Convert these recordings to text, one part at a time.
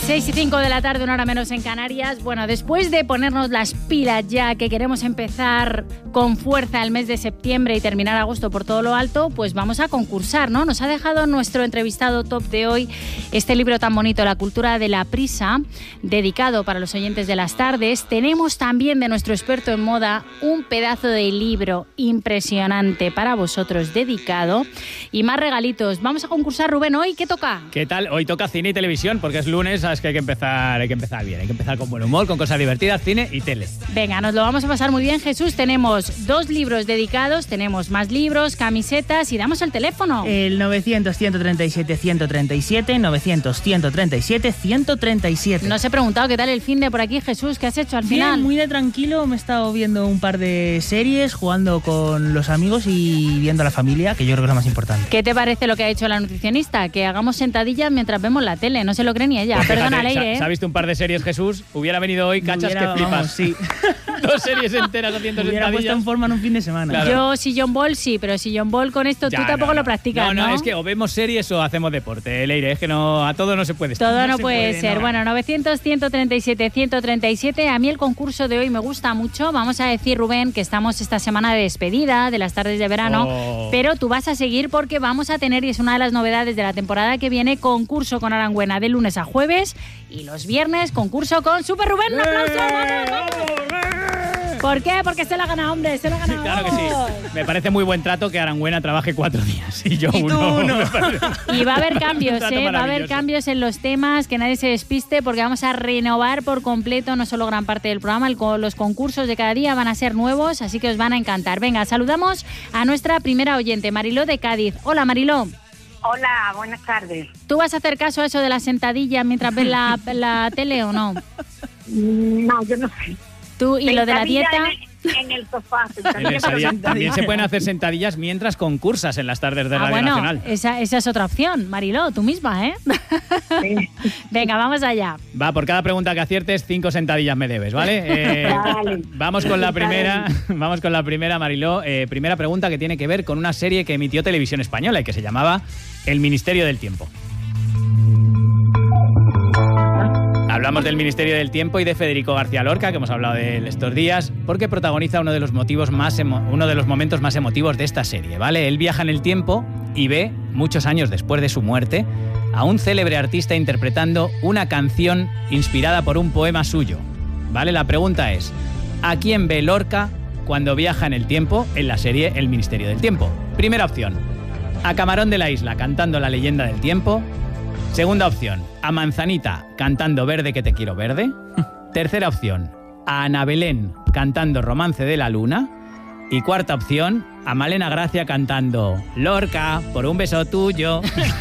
6:05 de la tarde, una hora menos en Canarias. Bueno, después de ponernos las pilas ya, que queremos empezar con fuerza el mes de septiembre y terminar agosto por todo lo alto, pues vamos a concursar, ¿no? Nos ha dejado nuestro entrevistado top de hoy este libro tan bonito, La cultura de la prisa, dedicado para los oyentes de las tardes. Tenemos también de nuestro experto en moda un pedazo de libro impresionante para vosotros, dedicado, y más regalitos. Vamos a concursar, Rubén, ¿hoy qué toca? ¿Qué tal? Hoy toca cine y televisión, porque es lunes, sabes que hay que empezar bien, hay que empezar con buen humor, con cosas divertidas, cine y tele. Venga, nos lo vamos a pasar muy bien, Jesús. Tenemos 2 libros dedicados, tenemos más libros, camisetas y damos el teléfono. El 900-137-137, 900-137-137. Nos he preguntado qué tal el fin de por aquí, Jesús, ¿qué has hecho al final? Bien, muy de tranquilo, me he estado viendo un par de series, jugando con los amigos y viendo a la familia, que yo creo que es lo más importante. ¿Qué te parece lo que ha hecho la nutricionista? Que hagamos sentadillas mientras vemos la tele, no se lo cree ni ella. Pues Perdona, fíjate, Leire. ¿Se ha visto un par de series, Jesús? Hubiera venido hoy, cachas que flipas. Vamos, sí. 2 series enteras haciendo Hubiera puesto sentadillas. en forma en un fin de semana. Claro. Yo sillón ball sí, pero sillón ball con esto tú tampoco lo practicas, ¿no? No, es que o vemos series o hacemos deporte, Leire. Es que no, a todo no se puede estar. Todo no se puede puede, ser. no. Bueno, 900-137-137. A mí el concurso de hoy me gusta mucho. Vamos a decir, Rubén, que estamos esta semana de despedida de las tardes de verano, pero tú vas a seguir porque vamos a tener, y es una de las novedades de la temporada que viene, concurso con Arangüena de lunes a jueves, y los viernes concurso con Super Rubén. ¡Un aplauso! ¡Vamos! ¿Por qué? Porque se lo ha ganado, hombre, se lo ha ganado. Claro que sí. Me parece muy buen trato que Arangüena trabaje 4 días y yo uno. Y va a haber cambios, Un trato va a haber maravilloso. cambios en los temas, que nadie se despiste, porque vamos a renovar por completo, no solo gran parte del programa, los concursos de cada día van a ser nuevos, así que os van a encantar. Venga, saludamos a nuestra primera oyente, Mariló de Cádiz. Hola, Mariló. Hola, buenas tardes. ¿Tú vas a hacer caso a eso de la sentadilla mientras ves la tele o no? No, yo no sé. ¿Tú y lo de la Sentadilla dieta? En el sofá. También se pueden hacer sentadillas mientras concursas en las tardes de Radio bueno, Nacional. esa es otra opción, Mariló, tú misma, ¿eh? Sí. Venga, vamos allá. Va, por cada pregunta que aciertes, 5 sentadillas me debes, ¿vale? Vale. Vamos con la primera, Mariló. Primera pregunta que tiene que ver con una serie que emitió Televisión Española y que se llamaba El Ministerio del Tiempo. Hablamos del Ministerio del Tiempo y de Federico García Lorca, que hemos hablado de él estos días, porque protagoniza uno de los momentos más emotivos de esta serie, ¿vale? Él viaja en el tiempo y ve, muchos años después de su muerte, a un célebre artista interpretando una canción inspirada por un poema suyo, ¿vale? La pregunta es, ¿a quién ve Lorca cuando viaja en el tiempo en la serie El Ministerio del Tiempo? Primera opción, a Camarón de la Isla cantando La leyenda del tiempo. Segunda opción, a Manzanita cantando Verde que te quiero verde. Tercera opción, a Ana Belén cantando Romance de la luna. Y cuarta opción, a Malena Gracia cantando Lorca, por un beso tuyo.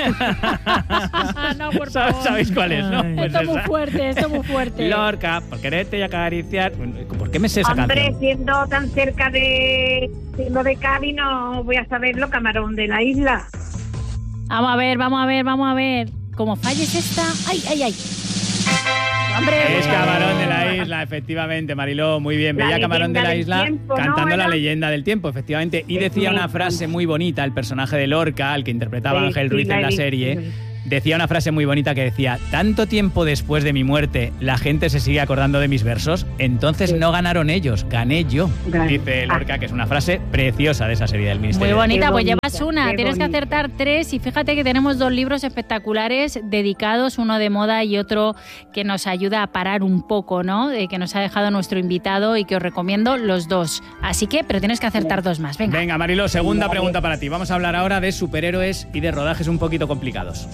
No, por favor. ¿Sabéis cuál es, no? Pues Esto es muy esa. fuerte, esto es muy fuerte. Lorca, por quererte y acariciar. ¿Por qué me sé esa Hombre, canción? siendo tan cerca siendo de Cádiz, no voy a saberlo, Camarón de la Isla. Vamos a ver. Como falles esta... ¡Ay! ¡Hombre! Es Camarón de la Isla, efectivamente, Mariló, muy bien. La Veía Camarón de la leyenda del Isla tiempo, cantando ¿no? La Era- leyenda del tiempo, efectivamente. Y decía una frase muy bonita, el personaje de Lorca, el que interpretaba Sí, Ángel sí, Ruiz la en he la visto, serie, sí. decía una frase muy bonita que decía: tanto tiempo después de mi muerte, la gente se sigue acordando de mis versos, entonces Sí. no ganaron ellos, gané yo. Gané. Dice Lorca, que es una frase preciosa de esa serie del Ministerio. Muy bonita, Qué pues bonita, llevas una. qué Tienes que bonita. acertar 3 y fíjate que tenemos 2 libros espectaculares dedicados, uno de moda y otro que nos ayuda a parar un poco, ¿no? Que nos ha dejado nuestro invitado y que os recomiendo los 2. Así que, pero tienes que acertar 2 más. Venga. Venga, Mariló, segunda pregunta para ti. Vamos a hablar ahora de superhéroes y de rodajes un poquito complicados.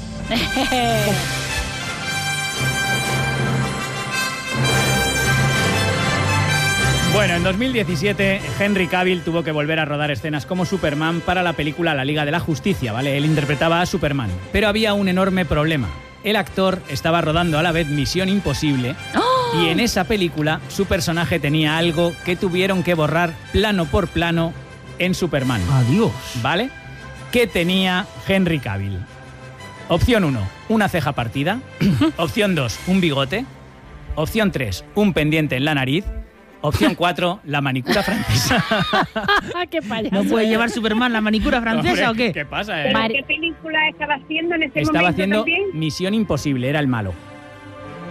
Bueno, en 2017 Henry Cavill tuvo que volver a rodar escenas como Superman para la película La Liga de la Justicia, ¿vale? Él interpretaba a Superman, pero había un enorme problema. El actor estaba rodando a la vez Misión Imposible y en esa película su personaje tenía algo que tuvieron que borrar plano por plano en Superman. Adiós. ¿Vale? ¿Qué tenía Henry Cavill? Opción 1, una ceja partida. Opción 2, un bigote. Opción 3, un pendiente en la nariz. Opción 4, la manicura francesa. ¡Qué payaso! ¿No puede llevar Superman la manicura francesa Hombre, o qué? ¿Qué pasa, ¿Pero qué película estaba haciendo en ese Estaba momento haciendo también? Misión Imposible, era el malo.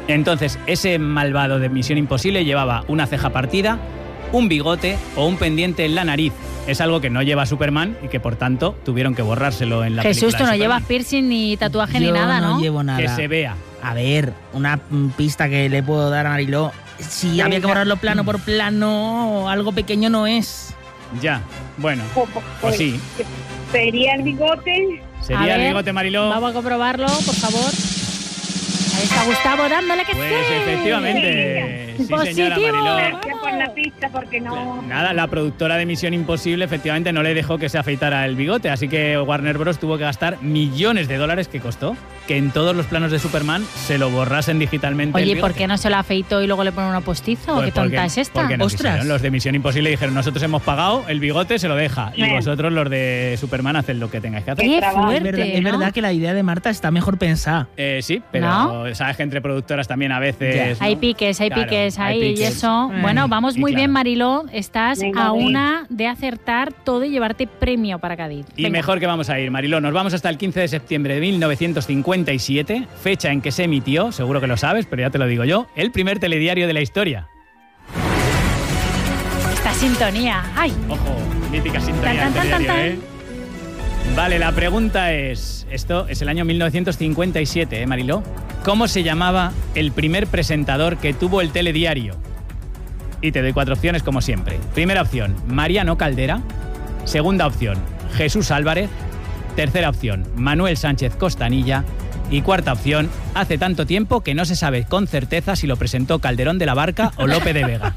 Entonces, ese malvado de Misión Imposible llevaba una ceja partida, un bigote o un pendiente en la nariz. Es algo que no lleva Superman y que, por tanto, tuvieron que borrárselo en la película. Jesús, tú no de Superman. llevas piercing ni tatuaje ni nada, ¿no? No llevo nada. Que se vea. A ver, una pista que le puedo dar a Mariló. Si había que borrarlo plano por plano, algo pequeño no es. Ya, bueno, pues sí. ¿Sería el bigote? Sería A el ver, bigote, Mariló. Vamos a comprobarlo, por favor. Ahí está Gustavo dándole que Pues sí. efectivamente. Sí, señora Positivo. Mariló. Gracias por la pista, porque no... Nada, la productora de Misión Imposible efectivamente no le dejó que se afeitara el bigote, así que Warner Bros. Tuvo que gastar millones de dólares que costó que en todos los planos de Superman se lo borrasen digitalmente. Oye, el bigote. ¿por qué no se lo afeitó y luego le ponen uno postizo? Pues ¿Qué tonta porque- es esta? Porque no ¡Ostras! quisieron. Los de Misión Imposible dijeron, nosotros hemos pagado, el bigote se lo deja. Y Bien. vosotros, los de Superman, haced lo que tengáis que hacer. Qué trabajo. fuerte, Es ¿no? verdad que la idea de Marta está mejor pensada. Sí, pero ¿No? sabes que entre productoras también a veces... Ya. Hay ¿no? piques, hay Claro, piques ahí piques. y eso. Ay. Bueno, vamos Y muy bien, claro. Mariló. Estás Venga, a bien. una de acertar todo y llevarte premio para Cádiz. Y Venga. mejor que vamos a ir, Mariló. Nos vamos hasta el 15 de septiembre de 1957, fecha en que se emitió, seguro que lo sabes, pero ya te lo digo yo, el primer telediario de la historia. Esta sintonía. ¡Ay! Ojo, mítica sintonía Tan, del tan, tan, telediario, tan, ¿eh? Vale, la pregunta es, esto es el año 1957, Mariló? ¿Cómo se llamaba el primer presentador que tuvo el telediario? Y te doy 4 opciones como siempre. Primera opción, Mariano Caldera. Segunda opción, Jesús Álvarez. Tercera opción, Manuel Sánchez Costanilla. Y cuarta opción, hace tanto tiempo que no se sabe con certeza si lo presentó Calderón de la Barca o Lope de Vega.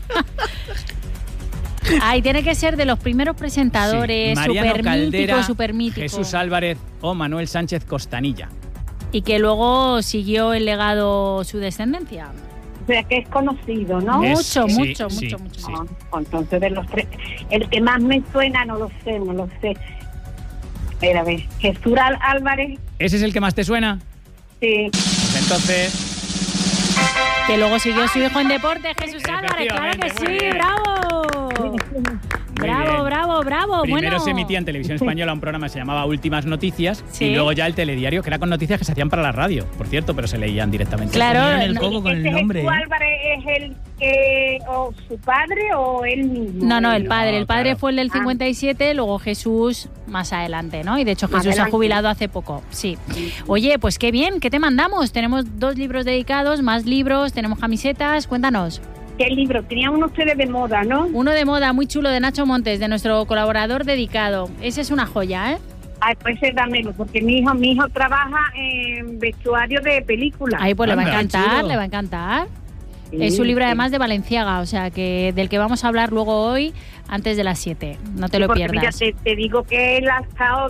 Ay, tiene que ser de los primeros presentadores, Sí, Mariano súper Caldera, mítico, súper mítico. Jesús Álvarez o Manuel Sánchez Costanilla. Y que luego siguió el legado su descendencia. O sea, que es conocido, ¿no? Es- Mucho, sí, mucho, sí, mucho, mucho. sí. Entonces, de los tres, el que más me suena, no lo sé. Espera, a ver, Jesús Álvarez, ¿Ese es el que más te suena? sí. Pues entonces, Que luego siguió su hijo en deporte, Jesús Álvarez. Claro que Efectivamente, muy sí, bien. bravo. Muy Bravo, bien. bravo, bravo. Primero Bueno, se emitía en Televisión Española un programa que se llamaba Últimas Noticias Sí. y luego ya el telediario, que era con noticias que se hacían para la radio, por cierto, pero se leían directamente. Claro, Comieron el no- coco con ¿Ese el nombre. Jesús ¿eh? Álvarez es el que, o su padre o él mismo? No, el padre. El padre claro. fue el del Ah. 57, luego Jesús más adelante, ¿no? Y de hecho Más Jesús se ha adelante. jubilado hace poco, sí. Oye, pues qué bien, ¿qué te mandamos? Tenemos 2 libros dedicados, más libros, tenemos camisetas, cuéntanos. ¿Qué libro? Tenían unos ustedes de moda, ¿no? Uno de moda muy chulo de Nacho Montes, de nuestro colaborador dedicado. Ese es una joya, ¿eh? Ay, pues dámelo, porque mi hijo trabaja en vestuario de películas. Ahí pues le va a Anda, encantar, chulo. le va a encantar. Sí, Es un libro sí. además de Balenciaga, o sea, que del que vamos a hablar luego hoy antes de las 7. No te lo Porque pierdas. mira, te digo que él ha estado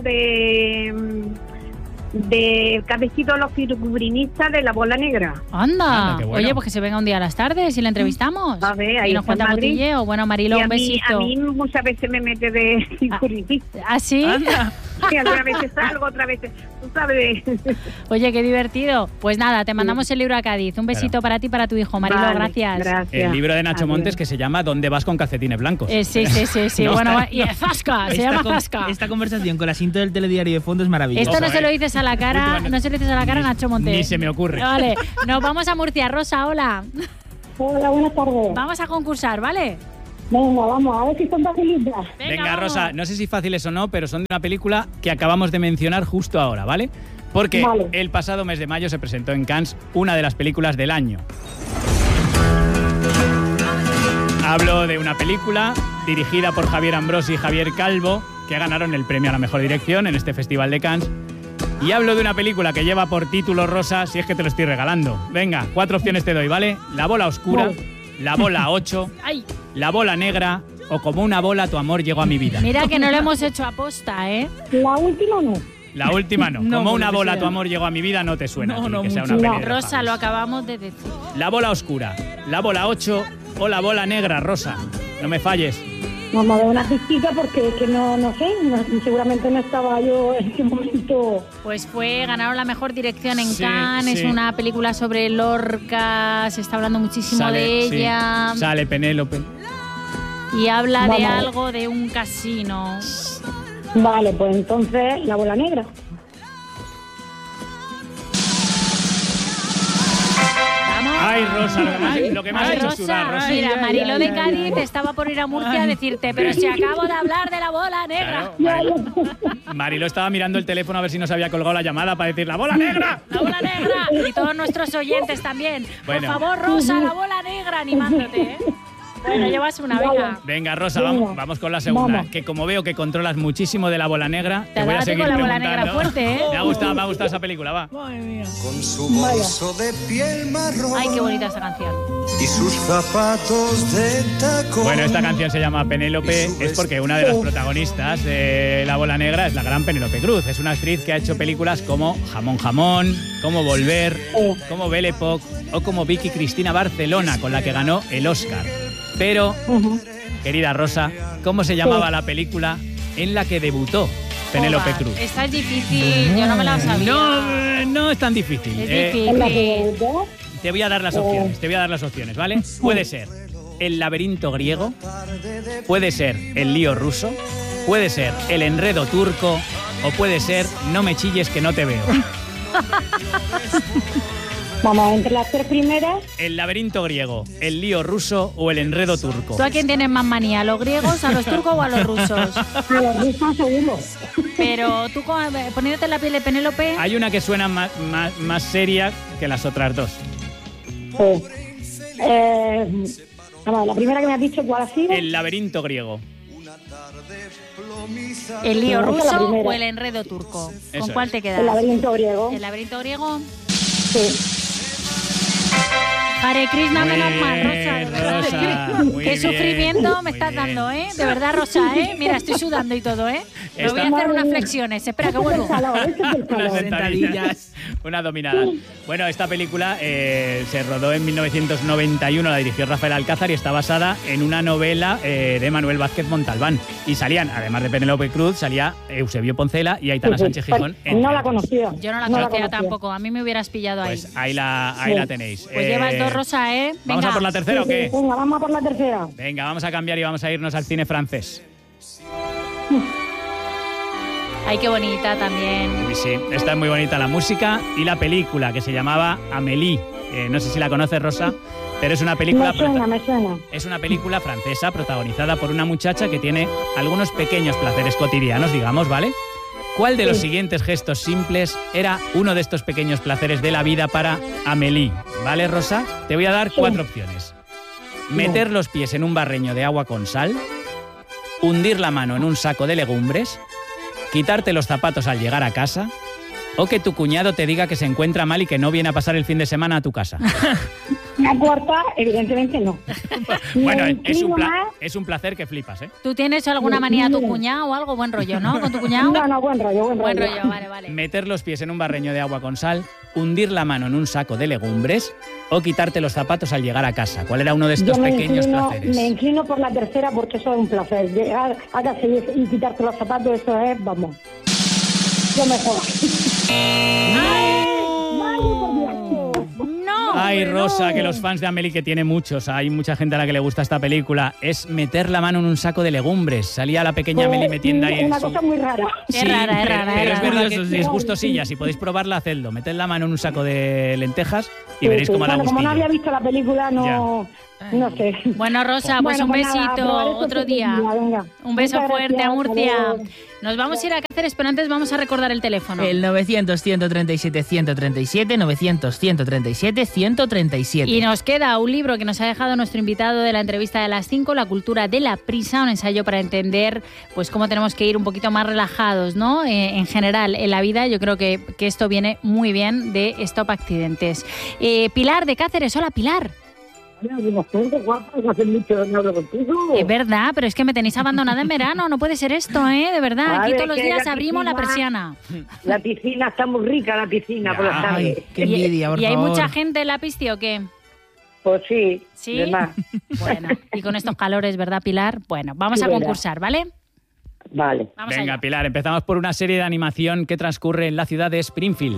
de que ha vestido a los figurinistas de la Bola Negra. Anda, Anda, qué bueno. oye, pues que se venga un día a las tardes y le entrevistamos. A ver, ahí y nos está cuenta en Madrid. cotilleo. Bueno, Marilo, Y un besito. a mí muchas veces me mete de figurinista. ¿Ah, sí? Anda. Y algunas veces salgo, otras veces, tú sabes. Oye, qué divertido. Pues nada, te mandamos el libro a Cádiz. Un besito Claro. para ti y para tu hijo, Marilo, Vale, gracias. gracias. El libro de Nacho Adiós. Montes que se llama ¿Dónde vas con calcetines blancos? Sí, sí, sí, sí. No Bueno, está- y Zasca, se llama Zasca. Esta conversación con la cinta del telediario de fondo es maravillosa. Esto no Ojo, se lo eh. dices a la cara, Últimamente- no se lo dices a la cara a Nacho Montes. Ni se me ocurre. Vale, nos vamos a Murcia. Rosa, hola. Hola, buenas tardes. Vamos a concursar, ¿vale? Venga, vamos, a ver si son facilitas. Venga, vamos. Rosa, no sé si fáciles o no, pero son de una película que acabamos de mencionar justo ahora, ¿vale? Porque Vale. el pasado mes de mayo se presentó en Cannes una de las películas del año. Hablo de una película dirigida por Javier Ambrosi y Javier Calvo, que ganaron el premio a la mejor dirección en este Festival de Cannes. Y hablo de una película que lleva por título, Rosa, si es que te lo estoy regalando. Venga, 4 opciones te doy, ¿vale? La bola oscura, la bola 8, Ay, la bola negra o como una bola tu amor llegó a mi vida. mira que no lo hemos hecho aposta, ¿eh? La última no. La última no. No, Como una porque bola sea- tu amor llegó a mi vida no te suena. No, a ti, no, que sea mucho. una No. peli de Rosa, James. lo acabamos de decir. La bola oscura, la bola 8 o la bola negra, Rosa. No me falles. Vamos a ver una pistita porque es que no sé, seguramente no estaba yo en ese momento. Pues ganaron la mejor dirección en Sí, Cannes, sí. es una película sobre Lorca, se está hablando muchísimo de sí. ella Sale Penélope. y habla de Vamos. algo de un casino. Vale, pues entonces la bola negra. ¿Vamos? ¡Ay, Ay, Rosa, lo que me has hecho Rosa, sudar, Rosa. mira, Mariló de Cádiz estaba por ir a Murcia a decirte, pero si acabo de hablar de la bola negra. Claro, Mariló estaba mirando el teléfono a ver si nos había colgado la llamada para decir ¡la bola negra! ¡La bola negra! Y todos nuestros oyentes también. Bueno. Por favor, Rosa, la bola negra, animándote, ¿eh? Bueno, llevas una, venga. Venga, Rosa, vamos con la segunda. Que como veo que controlas muchísimo de la bola negra, te voy a seguir con la preguntando. bola negra fuerte, ¿eh? Me ha gustado esa película, va. Madre mía. Con su bolso de piel marrón Ay, qué bonita esta canción. y sus zapatos de tacón. Bueno, esta canción se llama Penélope, es porque una de las protagonistas de La Bola Negra es la gran Penélope Cruz. Es una actriz que ha hecho películas como Jamón Jamón, como Volver, como Belle Époque o como Vicky Cristina Barcelona, con la que ganó el Oscar. Pero, querida Rosa, ¿cómo se llamaba la película en la que debutó Penélope Oba, Cruz? Esta es difícil, yo no me la sabía. No es tan difícil. Es ¿En la que difícil. debutó? Te voy a dar las opciones, ¿vale? Puede ser El laberinto griego, puede ser El lío ruso, puede ser El enredo turco o puede ser No me chilles que no te veo. Vamos, entre las tres primeras, El laberinto griego, El lío ruso o El enredo turco. ¿Tú a quién tienes más manía? ¿A los griegos, a los turcos o a los rusos? a los rusos seguro. Pero tú, poniéndote en la piel de Penélope, Hay una que suena más seria que las otras dos. Vamos, la primera que me has dicho, ¿cuál ha sido? El laberinto griego. ¿el lío Esa es la ruso primera. o el enredo turco? Eso ¿Con cuál es. te El quedas? laberinto griego. ¿El laberinto griego? Sí. Hare Krishna, Muy menos mal, bien, Rosa, de verdad. Rosa, muy Qué bien, sufrimiento me muy estás bien. dando, ¿eh? De verdad, Rosa, ¿eh? Mira, estoy sudando y todo, ¿eh? Me voy a Esta- hacer unas flexiones. Espera, que vuelvo. Ese es el Unas calor. sentadillas, unas dominadas. Bueno, esta película se rodó en 1991, la dirigió Rafael Alcázar y está basada en una novela de Manuel Vázquez Montalbán. Y salían, además de Penélope Cruz, salía Eusebio Poncela y Aitana Sánchez Gijón. No la conocía. Yo no la conocía tampoco. A mí me hubieras pillado ahí. Pues ahí la tenéis. Pues llevas dos, Rosa, ¿eh? ¿Vamos a por la tercera o qué? Venga, vamos a por la tercera. Venga, vamos a cambiar y vamos a irnos al cine francés. Ay, qué bonita también. Uy, sí, esta es muy bonita la música y la película que se llamaba Amélie. No sé si la conoces, Rosa, pero es una película... Me suena. Es una película francesa protagonizada por una muchacha que tiene algunos pequeños placeres cotidianos, digamos, ¿vale? ¿Cuál de los siguientes gestos simples era uno de estos pequeños placeres de la vida para Amélie? ¿Vale, Rosa? Te voy a dar 4 opciones. Meter los pies en un barreño de agua con sal, hundir la mano en un saco de legumbres, quitarte los zapatos al llegar a casa o que tu cuñado te diga que se encuentra mal y que no viene a pasar el fin de semana a tu casa. La cuarta, evidentemente no. Bueno, Me es inclino más. un placer que flipas, ¿eh? ¿Tú tienes alguna manía a tu cuñado o algo? Buen rollo, ¿no? ¿Con tu cuñado? No, buen rollo. Buen rollo, vale. Meter los pies en un barreño de agua con sal, hundir la mano en un saco de legumbres o quitarte los zapatos al llegar a casa. ¿Cuál era uno de estos Yo pequeños placeres? me inclino por la tercera porque eso es un placer. Llegar a casa y quitarte los zapatos, eso es, vamos. Yo me jodo. No. Ay, Rosa, que los fans de Amélie, que tiene muchos, hay mucha gente a la que le gusta esta película, es meter la mano en un saco de legumbres. Salía la pequeña Amélie metiendo ahí en Una su... cosa muy rara. Es rara, es rara, Pero es es rara. verdad que es gustosilla. Si podéis probarla, hacedlo. Meted la mano en un saco de lentejas y veréis cómo la Bueno, como no gustillo. había visto la película, no sé. Bueno, Rosa, pues Bueno, un pues nada, besito probaré esto otro otro día. día, venga. Un beso Muchas fuerte a gracias, Murcia. hasta luego. Nos vamos a ir a Cáceres, pero antes vamos a recordar el teléfono. El 900-137-137, 900-137-137. Y nos queda un libro que nos ha dejado nuestro invitado de la entrevista de las 5, La cultura de la prisa, un ensayo para entender pues cómo tenemos que ir un poquito más relajados, ¿no? En general, en la vida, yo creo que esto viene muy bien de Stop Accidentes. Pilar de Cáceres, hola Pilar. Hace mucho no hablo contigo. Es verdad, pero es que me tenéis abandonada en verano, no puede ser esto, ¿eh? De verdad, aquí Vale, todos los que días la abrimos la piscina- persiana. La piscina está muy rica, la piscina, por las tardes. Ay, qué envidia, por ¿Y hay favor. mucha gente en la pisti o qué? Pues sí, ¿Sí? de más. Bueno, y con estos calores, ¿verdad, Pilar? Bueno, vamos Sí, a verdad. concursar, ¿vale? Vale. Vamos Venga, allá. Pilar, empezamos por una serie de animación que transcurre en la ciudad de Springfield.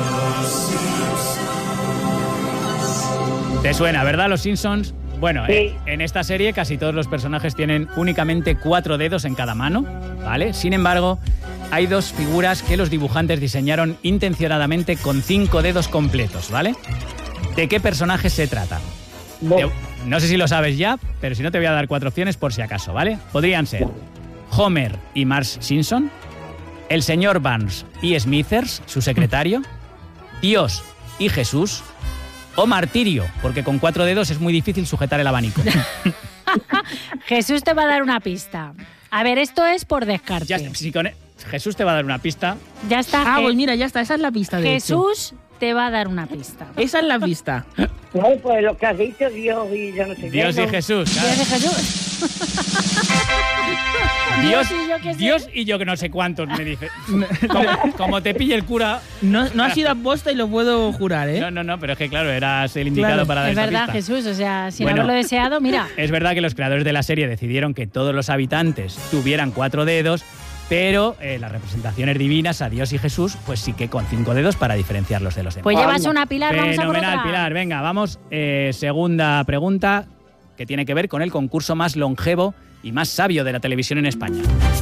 ¿Te suena, verdad, Los Simpsons? Bueno, Sí. en esta serie casi todos los personajes tienen únicamente 4 dedos en cada mano, ¿vale? Sin embargo, hay 2 figuras que los dibujantes diseñaron intencionadamente con 5 dedos completos, ¿vale? ¿De qué personaje se trata? No sé si lo sabes ya, pero si no te voy a dar 4 opciones por si acaso, ¿vale? Podrían ser Homer y Marge Simpson, el señor Burns y Smithers, su secretario, Dios y Jesús, o Martirio, porque con 4 dedos es muy difícil sujetar el abanico. Jesús te va a dar una pista. A ver, esto es por descarte. Ya, si Jesús te va a dar una pista. Ya está. Pues mira, ya está. Esa es la pista, de Jesús te va a dar una pista. Esa es la pista. No, pues lo que has dicho, Dios y yo no sé qué. Dios y Jesús. ¿sabes? Dios y Jesús. Dios y yo que no sé cuántos, me dice. Como te pille el cura... No ha sido aposta y lo puedo jurar, ¿eh? No, pero es que claro, eras el indicado para dar Es esta verdad, pista. Jesús, o sea, sin Bueno, haberlo deseado, mira. Es verdad que los creadores de la serie decidieron que todos los habitantes tuvieran 4 dedos, pero las representaciones divinas a Dios y Jesús, pues sí que con 5 dedos para diferenciarlos de los demás. Pues llevas una, Pilar, vamos a por Fenomenal, otra. Pilar. Venga, vamos. Segunda pregunta que tiene que ver con el concurso más longevo y más sabio de la televisión en España.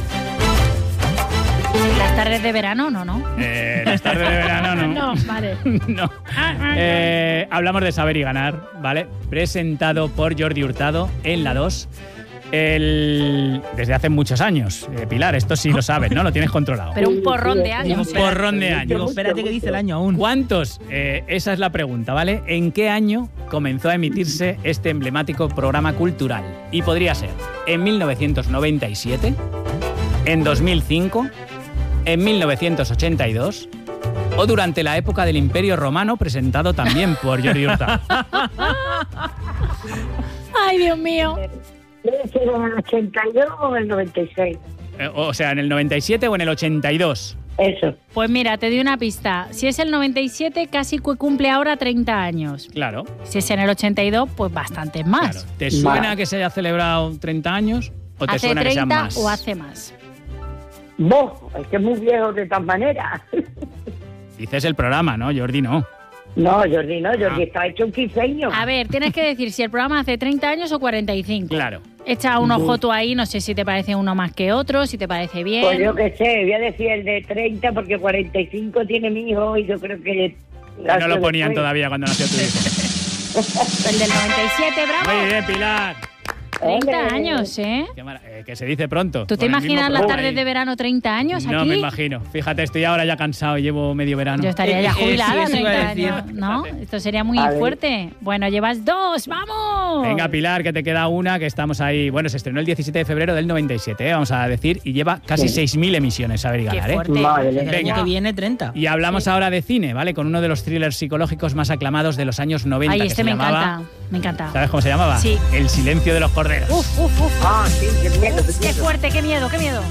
Las tardes de verano, no. Las tardes de verano, no. No, vale. No. Hablamos de Saber y Ganar, ¿vale? Presentado por Jordi Hurtado en la 2. Desde hace muchos años. Pilar, esto sí lo sabes, ¿no? Lo tienes controlado. Pero un porrón de años. Un porrón de años. Digo, espérate que dice el año aún. ¿Cuántos? Esa es la pregunta, ¿vale? ¿En qué año comenzó a emitirse este emblemático programa cultural? Y podría ser en 1997, en 2005, en 1982 o durante la época del Imperio Romano, presentado también por Jordi Hurtado. Ay, Dios mío. Debe ser en el 82 o en el 96. O sea, en el 97 o en el 82. Eso. Pues mira, te doy una pista. Si es el 97, casi cumple ahora 30 años. Claro. Si es en el 82, pues bastantes más. Claro. ¿Te suena que se haya celebrado 30 años o te ¿Hace suena 30 que sean más? o hace más? Vos, es que es muy viejo de todas maneras. Dices el programa, ¿no? Jordi no. No, Jordi no, Jordi está hecho un 15 años. A ver, tienes que decir si el programa hace 30 años o 45. Claro. Echa un ojo tú ahí, no sé si te parece uno más que otro, si te parece bien. Pues yo qué sé, voy a decir el de 30 porque 45 tiene mi hijo y yo creo que... No lo ponían todavía cuando nació tu hijo. El del 97, bravo. Muy bien, Pilar. 30 años, ¿eh? Que se dice pronto. ¿Tú te Con el mismo imaginas las programa tardes ahí. de verano 30 años aquí? No me imagino. Fíjate, estoy ahora ya cansado, llevo medio verano. Yo estaría ya jubilada, sí, eso iba 30 a decir. años, ¿no? Esto sería muy A ver. fuerte. Bueno, llevas 2, ¡vamos! Venga, Pilar, que te queda una, que estamos ahí. Bueno, se estrenó el 17 de febrero del 97, vamos a decir, y lleva casi 6.000 emisiones, Saber y Qué Ganar, ¿eh? fuerte. Madre El mía. año que viene, 30. Y hablamos ahora de cine, ¿vale? Con uno de los thrillers psicológicos más aclamados de los años 90. Ay, que este se me llamaba, encanta, me encanta. ¿Sabes cómo se llamaba? Sí. El silencio de los corderos. Uf. Ah, sí, qué miedo, qué Qué miedo. fuerte, qué miedo, qué miedo.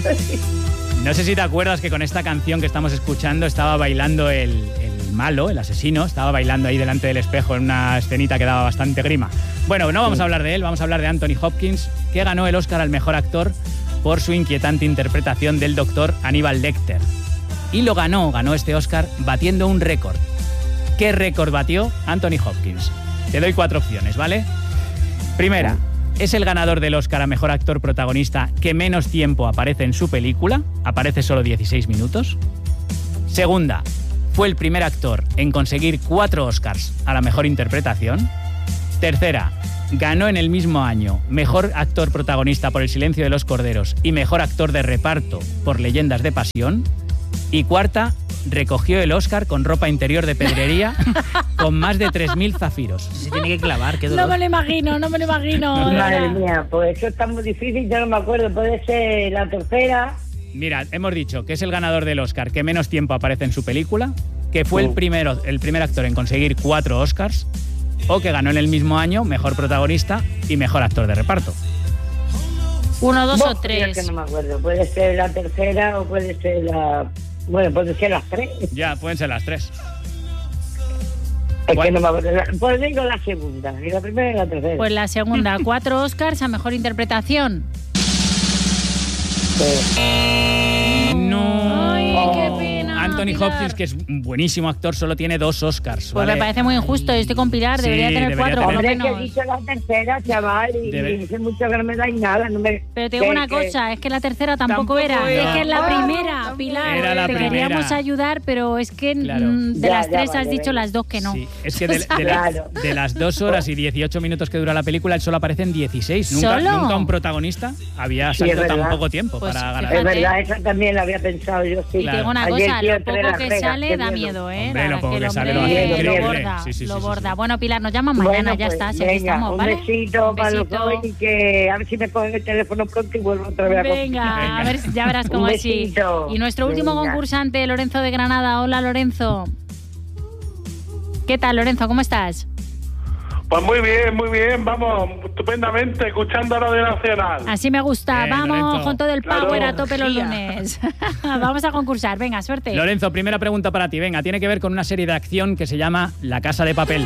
No sé si te acuerdas que con esta canción que estamos escuchando estaba bailando el malo, el asesino, estaba bailando ahí delante del espejo en una escenita que daba bastante grima. Bueno, no vamos a hablar de él, vamos a hablar de Anthony Hopkins, que ganó el Oscar al mejor actor por su inquietante interpretación del doctor Aníbal Lecter. Y ganó este Oscar batiendo un récord. ¿Qué récord batió Anthony Hopkins? Te doy 4 opciones, ¿vale? Primera, es el ganador del Oscar a mejor actor protagonista que menos tiempo aparece en su película, aparece solo 16 minutos. Segunda, fue el primer actor en conseguir 4 Oscars a la mejor interpretación. Tercera, ganó en el mismo año mejor actor protagonista por El silencio de los corderos y mejor actor de reparto por Leyendas de pasión. Y cuarta, recogió el Oscar con ropa interior de pedrería con más de 3.000 zafiros. Se tiene que clavar, qué No dolor. me lo imagino, no me lo imagino. de Madre verdad. mía, pues eso está muy difícil, yo no me acuerdo. Puede ser la tercera. Mira, hemos dicho que es el ganador del Oscar que menos tiempo aparece en su película, que fue el primer actor en conseguir 4 Oscars, o que ganó en el mismo año mejor protagonista y mejor actor de reparto. 1, 2 o Vos, yo es que 3. no me acuerdo. Puede ser la tercera o puede ser la... Bueno, puede ser las 3. Ya, pueden ser las 3. Es ¿Cuál? que no me acuerdo. Pues digo la segunda, y la primera y la tercera. Pues la segunda, 4 Oscars a mejor interpretación. No. Ay, qué pena. Anthony Pilar. Hopkins, que es un buenísimo actor, solo tiene 2 Oscars. Pues ¿vale? me parece muy injusto. Yo estoy con Pilar, Sí, debería tener debería 4 por lo tener. Hombre, que he menos. dicho la tercera, chaval, y dice mucho que no me dais nada. No me, Pero te digo una cosa, es que la tercera tampoco era. Es que es la primera, Pilar. Era la te primera. queríamos ayudar, pero es que Claro. de Ya, las ya, 3 has vale, dicho venga. las 2 que no. Sí, es que Claro. de las 2 horas y 18 minutos que dura la película, él solo aparece en 16. ¿Solo? Nunca un protagonista había Sí, es salido tan verdad. poco tiempo Pues para fíjate. ganar. Es verdad, esa también la había pensado yo, sí. Y te digo una Ayer cosa, quiero lo poco traer las que regas, sale qué da miedo. miedo, ¿eh? Hombre, La lo verdad poco que que el sale hombre lo hace lo increíble. borda, Sí, sí, lo sí, borda. sí. Bueno, Pilar, nos llaman mañana, Bueno, ya pues, está, si aquí venga, estamos, ¿vale? un besito para los besito. dos y que a ver si me cogen el teléfono pronto y vuelvo otra vez a Venga, a ver, ya verás cómo Un así. besito. Y nuestro último Venga. concursante, Lorenzo de Granada. Hola, Lorenzo. ¿Qué tal, Lorenzo? ¿Cómo estás? Pues muy bien, vamos, estupendamente, escuchando a Radio Nacional. Así me gusta. Bien, Vamos Lorenzo. con todo el Claro. power a tope los Energía. lunes. Vamos a concursar. Venga, suerte. Lorenzo, primera pregunta para ti. Venga, tiene que ver con una serie de acción que se llama La Casa de Papel.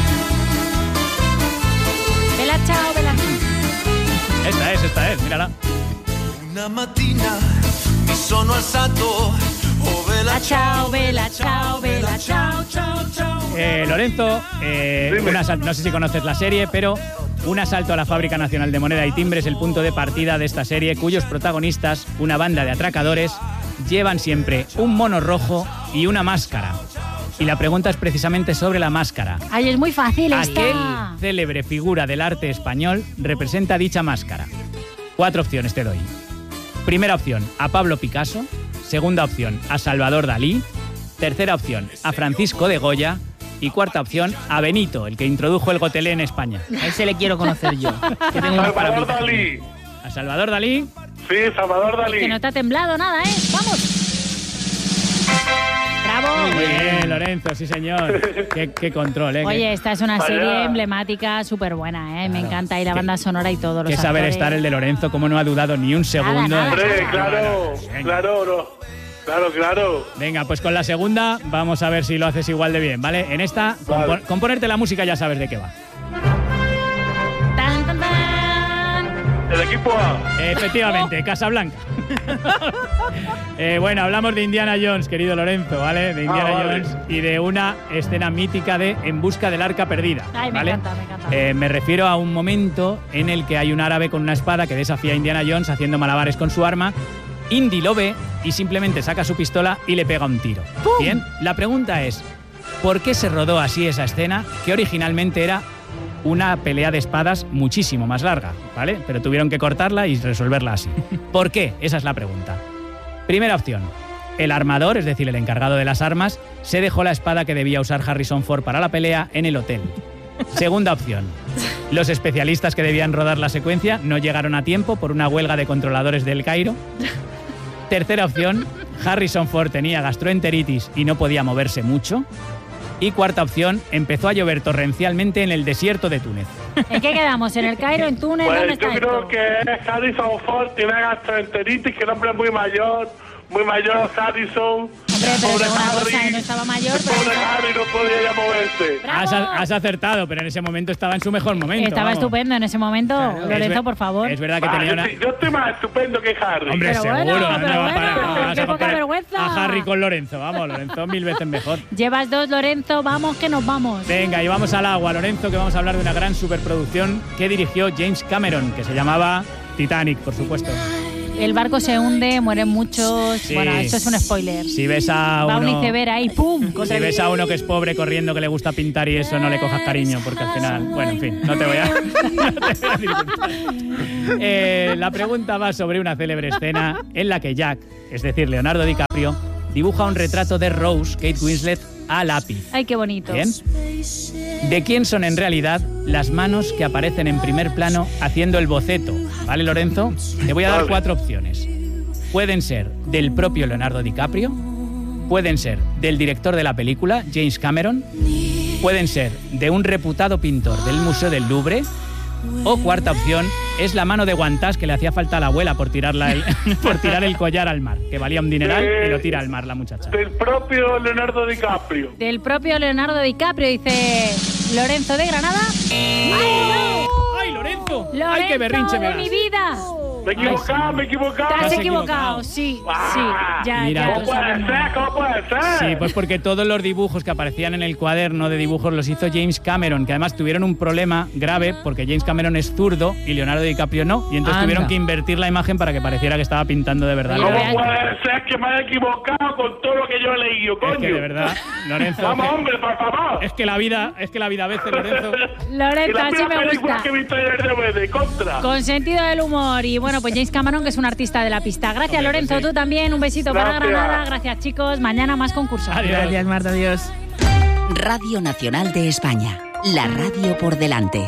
Vela, chao, vela. Esta es, mírala. Una mattina mi sono alzato, oh vela Chao, vela, chao, vela, chao, chao, chao. Lorenzo, no sé si conoces la serie, pero un asalto a la Fábrica Nacional de Moneda y Timbre es el punto de partida de esta serie, cuyos protagonistas, una banda de atracadores, llevan siempre un mono rojo y una máscara. Y la pregunta es precisamente sobre la máscara. Ay, es muy fácil Aquel esta. célebre figura del arte español representa dicha máscara. 4 opciones te doy. Primera opción, a Pablo Picasso. Segunda opción, a Salvador Dalí. Tercera opción, a Francisco de Goya. Y cuarta opción, a Benito, el que introdujo el gotelé en España. A ese le quiero conocer yo. Que tengo unos Salvador parabrisas. Dalí. A Salvador Dalí. Sí, Salvador Dalí. Que no te ha temblado nada, ¿eh? ¡Vamos! ¡Bravo! Muy bien, Lorenzo, sí señor. Qué control, ¿eh? Oye, esta es una Vaya. serie emblemática súper buena, ¿eh? Me Claro. encanta. Y la banda sonora y todo. Qué Los saber actores. estar el de Lorenzo, cómo no ha dudado ni un segundo. nada. Hombre, claro, Venga. claro, no. Claro. Venga, pues con la segunda vamos a ver si lo haces igual de bien, ¿vale? En esta, Vale. con ponerte la música ya sabes de qué va. Tan, tan, tan. El equipo A. Efectivamente, Casablanca. Bueno, hablamos de Indiana Jones, querido Lorenzo, ¿vale? De Indiana vale. Jones y de una escena mítica de En busca del arca perdida. Ay, me ¿vale? encanta, me encanta. Me refiero a un momento en el que hay un árabe con una espada que desafía a Indiana Jones haciendo malabares con su arma. Indy lo ve y simplemente saca su pistola y le pega un tiro. Bien, la pregunta es, ¿por qué se rodó así esa escena que originalmente era una pelea de espadas muchísimo más larga, ¿vale? Pero tuvieron que cortarla y resolverla así. ¿Por qué? Esa es la pregunta. Primera opción. El armador, es decir, el encargado de las armas, se dejó la espada que debía usar Harrison Ford para la pelea en el hotel. Segunda opción. Los especialistas que debían rodar la secuencia no llegaron a tiempo por una huelga de controladores del Cairo. Tercera opción. Harrison Ford tenía gastroenteritis y no podía moverse mucho. Y cuarta opción, empezó a llover torrencialmente en el desierto de Túnez. ¿En qué quedamos? ¿En el Cairo, en Túnez? ¿Dónde Pues yo está creo esto? que es Harrison Ford, tiene gastroenteritis, que el hombre es muy mayor Harrison. Hombre, pero Pobre tengo una cosa, Harry. no estaba mayor, pero... Pobre Harry no podía ya moverse. ¡Bravo! Has acertado, pero en ese momento estaba en su mejor momento. Estaba vamos. estupendo en ese momento. Es Lorenzo, ver- por favor. Es verdad que Va, tenía yo, una... estoy, yo estoy más estupendo que Harry. Hombre, Pero seguro. bueno, ¿dónde pero va a parar? bueno, ¿Cómo vas qué a poca comparar vergüenza. a Harry con Lorenzo? Vamos, Lorenzo 1000 veces mejor. Llevas 2, Lorenzo. Vamos, que nos vamos. Venga, y vamos al agua, Lorenzo, que vamos a hablar de una gran superproducción que dirigió James Cameron, que se llamaba Titanic, por supuesto. El barco se hunde, mueren muchos. Sí. Bueno, esto es un spoiler. Si ves a Va un uno... iceberg ahí, ¡pum! Si Contra el- ves a uno que es pobre corriendo, que le gusta pintar y eso, no le cojas cariño, porque al final... Bueno, en fin, no te voy a, no te voy a decir. La pregunta va sobre una célebre escena en la que Jack, es decir, Leonardo DiCaprio, dibuja un retrato de Rose, Kate Winslet, a lápiz. Ay, qué bonito. ¿Bien? ¿De quién son en realidad las manos que aparecen en primer plano haciendo el boceto? ¿Vale, Lorenzo? Te voy a dar Vale. 4 opciones. Pueden ser del propio Leonardo DiCaprio, pueden ser del director de la película, James Cameron, pueden ser de un reputado pintor del Museo del Louvre, o cuarta opción, es la mano de Guantás que le hacía falta a la abuela por tirar el collar al mar, que valía un dineral y lo tira al mar la muchacha. Del propio Leonardo DiCaprio. Del propio Leonardo DiCaprio, dice Lorenzo de Granada. ¡Ay, no! ¡Ay, Lorenzo! ¡Lorenzo ¡Ay, qué berrinche me de das! mi vida! Me he equivocado. Te has has equivocado, equivocado. sí, Ah, ya, mira, ya ¿Cómo lo puede sabemos. ser? ¿Cómo puede ser? Sí, pues porque todos los dibujos que aparecían en el cuaderno de dibujos los hizo James Cameron, que además tuvieron un problema grave porque James Cameron es zurdo y Leonardo DiCaprio no, y entonces Anda. tuvieron que invertir la imagen para que pareciera que estaba pintando de verdad. Oye, ¿Cómo vean- puede ser que me haya equivocado con todo lo que yo he leído, coño? Es que de verdad, Lorenzo, Vamos, hombre, por favor. es que la vida a veces, Lorenzo. Y Lorenzo, la así primera me película gusta. que he visto en el DVD, contra. Con sentido del humor. Y bueno, pues James Cameron, que es un artista de la pista. Gracias, Hombre, Lorenzo. pues sí. Tú también. Un besito para Gracias. Granada. Gracias, chicos. Mañana más concursos. Adiós. Gracias, Marta, adiós. Radio Nacional de España. La radio por delante.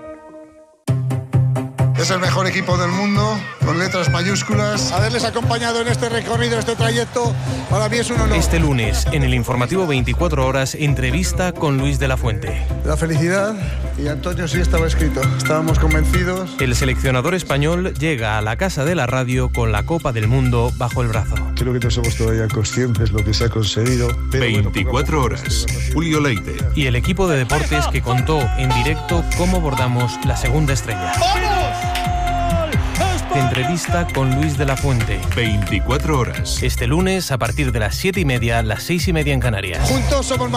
Es el mejor equipo del mundo, con letras mayúsculas. Haberles acompañado en este recorrido, este trayecto, para mí es un honor. Este lunes, en el informativo 24 horas, entrevista con Luis de la Fuente. La felicidad, y Antonio sí estaba escrito. Estábamos convencidos. El seleccionador español llega a la Casa de la Radio con la Copa del Mundo bajo el brazo. Creo que no somos todavía conscientes de lo que se ha conseguido. Pero 24 horas. Julio Leite. Y el equipo de deportes que contó en directo cómo bordamos la segunda estrella. Entrevista con Luis de la Fuente. 24 horas. Este lunes a partir de las 7:30, las 6:30 en Canarias. Juntos somos más.